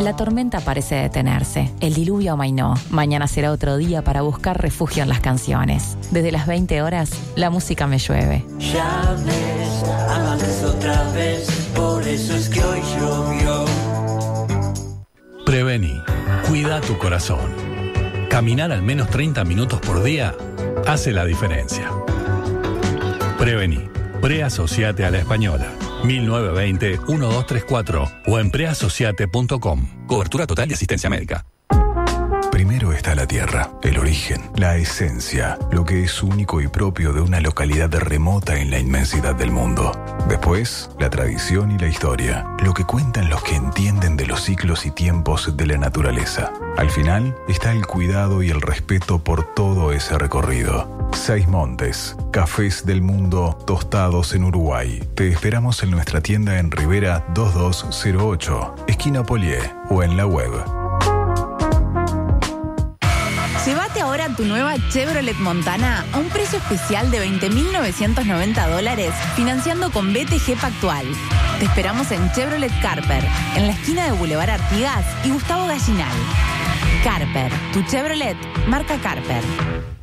La tormenta parece detenerse, el diluvio amainó. Mañana será otro día para buscar refugio en las canciones. Desde las 20 horas, la música me llueve. Ya ves, amantes otra vez, por eso es que hoy llovió. Prevení, cuida tu corazón. Caminar al menos 30 minutos por día hace la diferencia. Prevení, preasociate a La Española. 1920-1234 o en preasociate.com. Cobertura total de asistencia médica. Primero está la tierra, el origen, la esencia, lo que es único y propio de una localidad remota en la inmensidad del mundo. Después, la tradición y la historia, lo que cuentan los que entienden de los ciclos y tiempos de la naturaleza. Al final, está el cuidado y el respeto por todo ese recorrido. Seis Montes, cafés del mundo tostados en Uruguay. Te esperamos en nuestra tienda en Rivera 2208, esquina Polié, o en la web. Llévate ahora tu nueva Chevrolet Montana a un precio especial de $20.990, financiando con BTG Pactual. Te esperamos en Chevrolet Carper, en la esquina de Boulevard Artigas y Gustavo Gallinal. Carper, tu Chevrolet, marca Carper.